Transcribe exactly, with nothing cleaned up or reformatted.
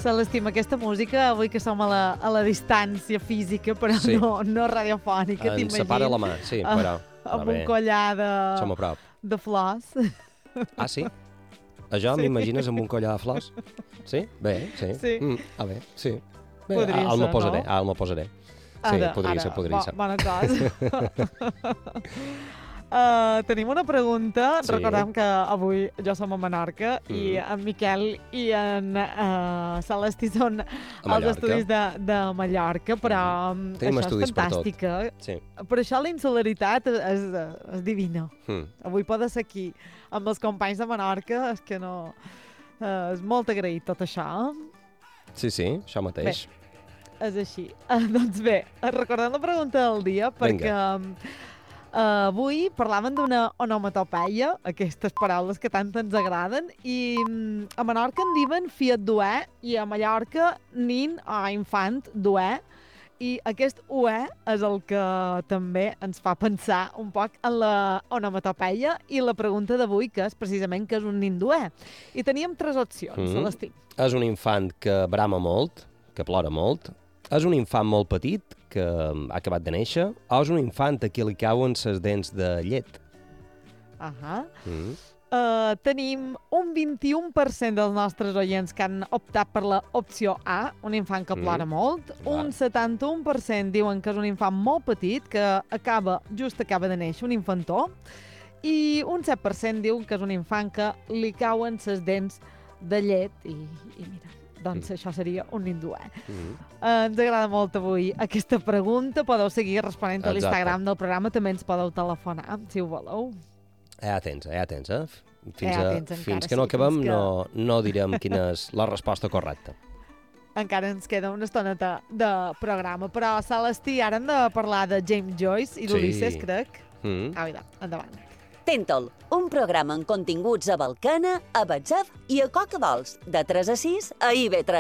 Se l'estima aquesta música, avui que som a la, a la distància física, però Sí. no, no radiofònica, Ens t'imagines? separa la mà, sí, però... Amb va bé. un collar de, Som a prop. de flors. Ah, sí? Això Sí. m'imagines amb un collar de flors? Sí? Bé, sí. Sí. Mm, ah, bé, sí. Bé, Podria al me ser, posaré, no? al me posaré. Sí, Ara, podria ara, ser, podria bo, ser. Bona cosa. uh, tenim una pregunta. Sí. Recordem que avui jo som a Menorca Mm. i en Miquel i en uh, Celestí són als Mallorca. estudis de, de Mallorca, però um, Tenim això és estudis per tot. fantàstica. Sí. Per això la insularitat és, és, és divina. Mm. Avui poder ser aquí amb els companys de Menorca és que no... Uh, és molt agraït tot això. Sí, sí, això mateix. Bé. És així. Uh, doncs bé, recordem la pregunta del dia, perquè uh, avui parlaven d'una onomatopeia, aquestes paraules que tant ens agraden, i um, a Menorca en diuen fiat duer i a Mallorca nin o infant duer, i aquest uè és el que també ens fa pensar un poc en la onomatopeia i la pregunta d'avui, que és precisament què és un nin duer. I teníem tres opcions, Mm. Celestí. És un infant que brama molt, que plora molt, és un infant molt petit que ha acabat de néixer, o és un infant a qui li cauen les dents de llet. Ahà. Mm. Uh, tenim un vint-i-un per cent dels nostres oients que han optat per l'opció A, un infant que plora Mm. molt. Va. Un setanta-un per cent diuen que és un infant molt petit, que acaba just acaba de néixer, un infantó. I un set per cent diu que és un infant que li cauen ses dents de llet. I, i mira, doncs Mm. això seria un ninduer. Mm. Uh, ens agrada molt avui aquesta pregunta. Podeu seguir responent a Exacte. l'Instagram del programa. També ens podeu telefonar, si ho voleu. Ja tens, ja tens, eh? Fins, Ja a, tens encara, fins que no sí, acabem fins que- no, no direm quina és la resposta correcta. Encara ens queda una estoneta de programa, però Celestí, ara hem de parlar de James Joyce i d'Ulisses, Sí. crec. Mm. Ah, mira, endavant. Tentol, un programa amb continguts a Balcana, a WhatsApp i a Coca Vols, de tres a sis a I B tres.